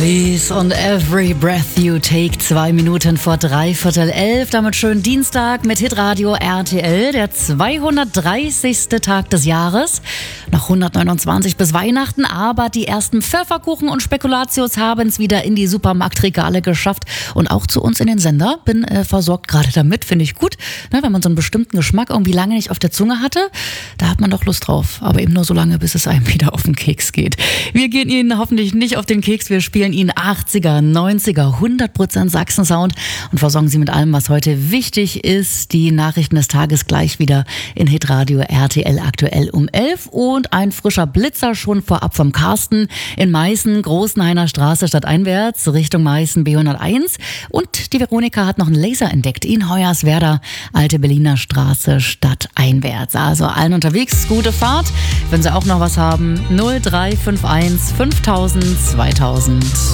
Police und Every Breath You Take, 2 Minuten vor 11:15. Damit schönen Dienstag mit Hitradio RTL, der 230. Tag des Jahres. Noch 129 bis Weihnachten, aber die ersten Pfefferkuchen und Spekulatius haben es wieder in die Supermarktregale geschafft und auch zu uns in den Sender. Bin versorgt gerade damit, finde ich gut. Ne, wenn man so einen bestimmten Geschmack irgendwie lange nicht auf der Zunge hatte, da hat man doch Lust drauf. Aber eben nur so lange, bis es einem wieder auf den Keks geht. Wir gehen Ihnen hoffentlich nicht auf den Keks, wir spielen Ihnen 80er, 90er, 100% Sachsen-Sound und versorgen Sie mit allem, was heute wichtig ist. Die Nachrichten des Tages gleich wieder in Hitradio RTL aktuell um 11 und ein frischer Blitzer schon vorab vom Carsten in Meißen, Großenhainer Straße stadteinwärts, Richtung Meißen B101 und die Veronika hat noch einen Laser entdeckt in Hoyerswerda, Alte Berliner Straße stadteinwärts. Also allen unterwegs, gute Fahrt. Wenn Sie auch noch was haben, 0351 5000 2000.